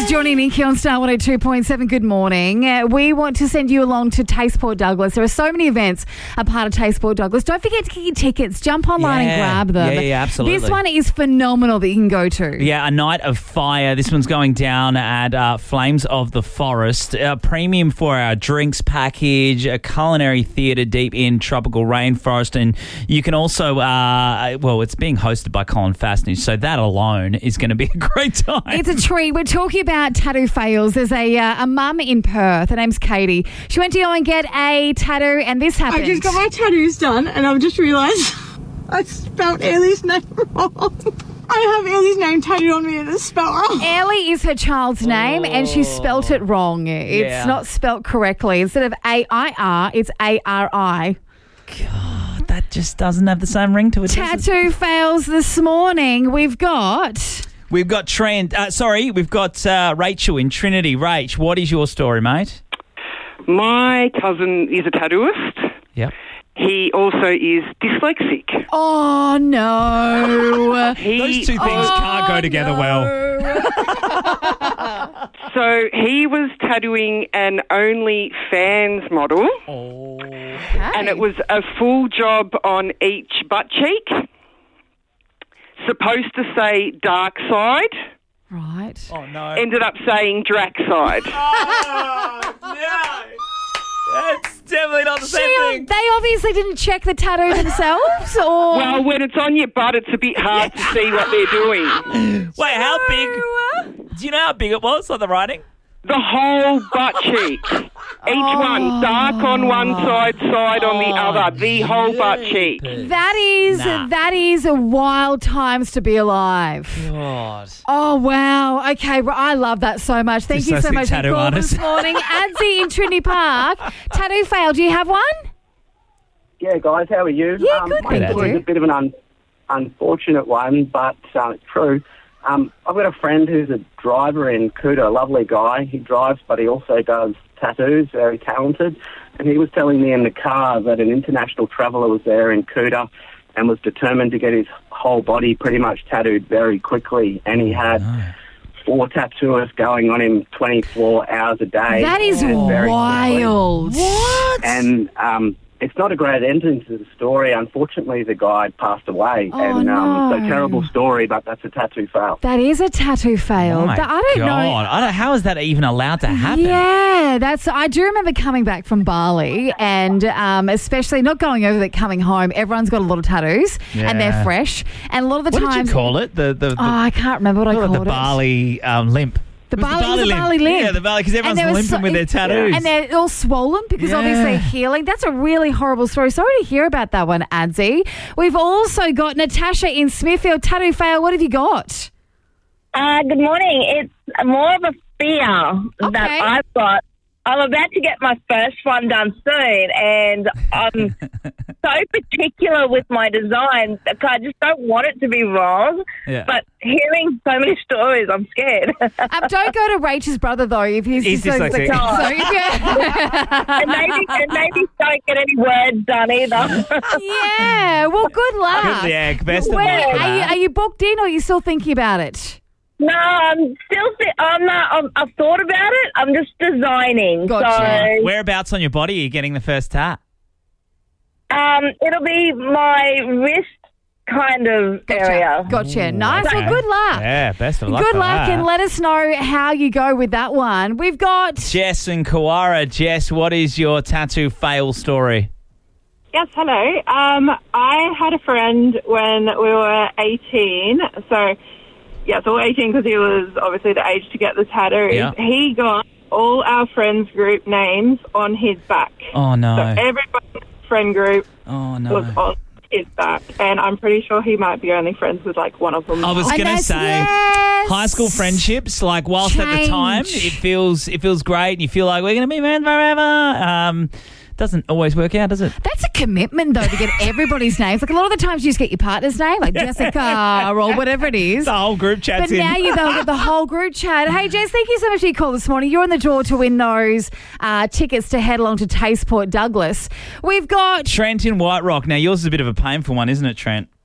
Johnny and Nikki on Star 102.7. Good morning. We want to send you along to Taste Port Douglas. There are so many events a part of Taste Port Douglas. Don't forget to get your tickets. Jump online and grab them. Yeah, absolutely. This one is phenomenal that you can go to. Yeah, a night of fire. This one's going down at Flames of the Forest. A premium for our drinks package, a culinary theatre deep in tropical rainforest, and you can also, it's being hosted by Colin Fastnage, so that alone is going to be a great time. It's a treat. We're talking about tattoo fails. There's a mum in Perth. Her name's Katie. She went to go and get a tattoo, and this happened. I just got my tattoos done, and I've just realised I spelled Ailey's name wrong. I have Ailey's name tattooed on me and it's spelled wrong. Ailey is her child's name and she spelt it wrong. It's not spelt correctly. Instead of A-I-R, it's A-R-I. God, that just doesn't have the same ring to it. Tattoo fails this morning. We've got Trent. We've got Rachel in Trinity. Rach, what is your story, mate? My cousin is a tattooist. Yep. He also is dyslexic. Oh, no. Those two things can't go together well. So he was tattooing an OnlyFans model. Oh. And it was a full job on each butt cheek. Supposed to say dark side. Right. Oh, no. Ended up saying Drac side. Oh, no. That's definitely not the same thing. They obviously didn't check the tattoo themselves, or... Well, when it's on your butt, it's a bit hard to see what they're doing. Wait, how big? Do you know how big it was on the writing? The whole butt cheek. Each one. Dark on one side on the other. The whole butt cheek. That is a wild times to be alive. God. Oh, wow. Okay, well, I love that so much. Thank you so much for calling this morning. Adzi in Trinity Park. Tattoo fail. Do you have one? Yeah, guys, how are you? Yeah, good, my story is a bit of an unfortunate one, but it's true. I've got a friend who's a driver in Kuta, a lovely guy. He drives, but he also does tattoos, very talented. And he was telling me in the car that an international traveller was there in Kuta and was determined to get his whole body pretty much tattooed very quickly. And he had 4 tattooists going on him 24 hours a day. That is wild. What? And it's not a great ending to the story. Unfortunately, the guy passed away. Oh, no. So terrible story, but that's a tattoo fail. That is a tattoo fail. Oh my I don't know. How is that even allowed to happen? Yeah, I do remember coming back from Bali and especially not going over but coming home, everyone's got a lot of tattoos and they're fresh. And a lot of the times... What did you call it? I can't remember what I called it. The Bali limp. The Bali limp. Yeah, the Bali, because everyone's limping with their tattoos. And they're all swollen because obviously healing. That's a really horrible story. Sorry to hear about that one, Adzi. We've also got Natasha in Smithfield. Tattoo fail, what have you got? Good morning. It's more of a fear that I've got. I'm about to get my first one done soon, and I'm so particular with my design. I just don't want it to be wrong. Yeah. But hearing so many stories, I'm scared. Don't go to Rachel's brother, though, if he's dyslexic. And maybe don't get any words done either. Yeah, well, good luck. Best of luck. Are you booked in or are you still thinking about it? No, I'm still. I've thought about it. I'm just designing. Gotcha. So, whereabouts on your body are you getting the first tat? It'll be my wrist kind of area. Gotcha. Nice. Okay. Well, good luck. Yeah, best of luck. Good luck, and let us know how you go with that one. We've got Jess and Kawara. Jess, what is your tattoo fail story? Yes, hello. I had a friend when we were 18, so... Yeah, so 18 because he was obviously the age to get the tattoo. Yeah. He got all our friends' group names on his back. Oh, no. So everybody's friend group was on his back. And I'm pretty sure he might be only friends with, like, one of them. I was going to say, high school friendships, like, whilst at the time, it feels great and you feel like we're going to be friends forever. Doesn't always work out, does it? That's a commitment, though, to get everybody's names. Like, a lot of the times you just get your partner's name, like Jessica or whatever it is. The whole group chat's in. But now they'll get the whole group chat. Hey, Jess, thank you so much for your call this morning. You're on the draw to win those tickets to head along to Taste Port Douglas. We've got... Trent in White Rock. Now, yours is a bit of a painful one, isn't it, Trent?